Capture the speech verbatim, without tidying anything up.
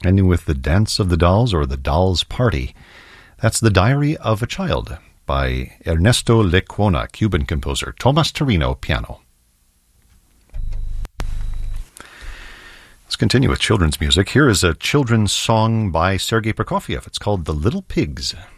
ending with The Dance of the Dolls or The Dolls Party. That's The Diary of a Child by Ernesto Lecuona, Cuban composer. Tomas Torino, piano. Let's continue with children's music. Here is a children's song by Sergei Prokofiev. It's called The Little Pigs.